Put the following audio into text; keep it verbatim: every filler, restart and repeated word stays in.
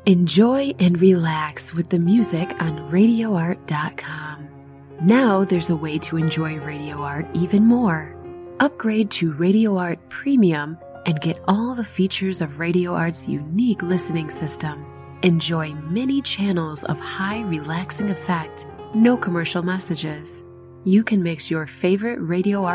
Enjoy and relax with the music on radio art dot com. Now there's a way to enjoy Radio Art even more. Upgrade to Radio Art Premium and get all the features of Radio Art's unique listening system. Enjoy many channels of high relaxing effect, no commercial messages. You can mix your favorite Radio Art